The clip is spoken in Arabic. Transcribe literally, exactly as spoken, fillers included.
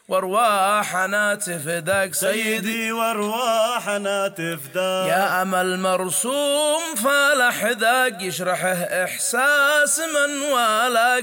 وارواحنا تفداك سيدي، وارواحنا تفداك يا أمل مرسوم فالح ذاك يشرحه إحساس من والاك.